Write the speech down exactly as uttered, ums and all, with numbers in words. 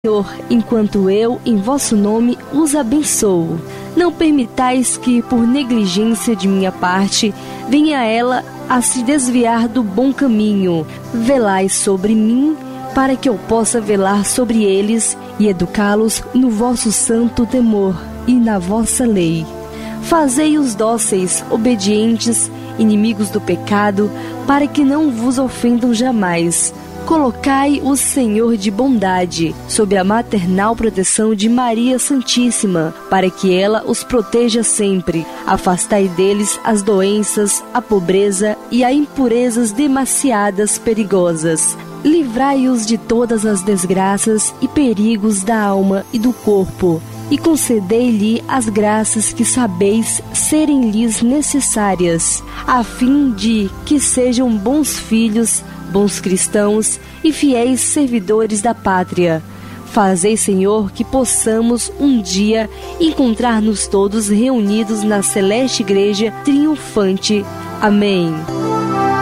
Senhor, enquanto eu, em vosso nome, os abençoo. Não permitais que, por negligência de minha parte, venha ela a se desviar do bom caminho. Velai sobre mim, para que eu possa velar sobre eles e educá-los no vosso santo temor e na vossa lei. Fazei-os dóceis, obedientes, inimigos do pecado, para que não vos ofendam jamais. Colocai o Senhor de bondade sob a maternal proteção de Maria Santíssima, para que ela os proteja sempre. Afastai deles as doenças, a pobreza e as impurezas demasiadas perigosas. Livrai-os de todas as desgraças e perigos da alma e do corpo, e concedei-lhe as graças que sabeis serem-lhes necessárias, a fim de que sejam bons filhos, bons cristãos e fiéis servidores da pátria. Fazei, Senhor, que possamos um dia encontrar-nos todos reunidos na celeste igreja triunfante. Amém.